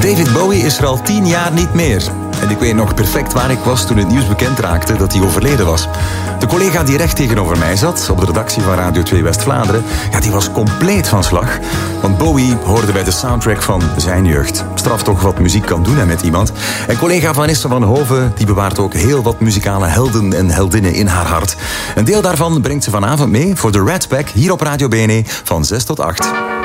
David Bowie is er al 10 jaar niet meer. En ik weet nog perfect waar ik was toen het nieuws bekend raakte dat hij overleden was. De collega die recht tegenover mij zat, op de redactie van Radio 2 West-Vlaanderen, ja, die was compleet van slag. Want Bowie hoorde bij de soundtrack van zijn jeugd. Straf toch wat muziek kan doen met iemand. En collega Vanessa van Hoven, die bewaart ook heel wat muzikale helden en heldinnen in haar hart. Een deel daarvan brengt ze vanavond mee voor de Rat Pack hier op Radio BNE van 6 tot 8.